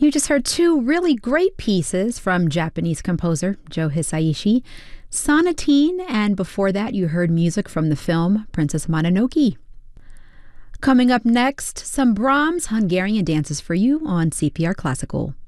You just heard two really great pieces from Japanese composer Joe Hisaishi, Sonatine, and before that you heard music from the film Princess Mononoke. Coming up next, some Brahms Hungarian dances for you on CPR Classical.